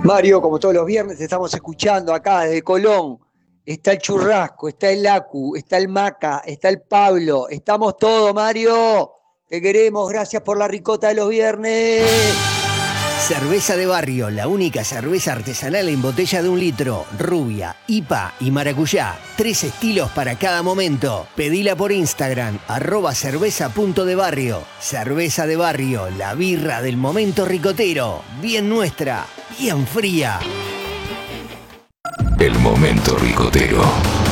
Mario, como todos los viernes, estamos escuchando acá desde Colón. Está el Churrasco, está el Acu, está el Maca, está el Pablo. Estamos todos, Mario. Te queremos, gracias por la ricota de los viernes. Cerveza de Barrio, la única cerveza artesanal en botella de 1 litro, rubia, IPA y maracuyá. 3 estilos para cada momento. Pedila por Instagram, @cerveza.debarrio. Cerveza de Barrio, la birra del momento ricotero. Bien nuestra, bien fría. El momento ricotero.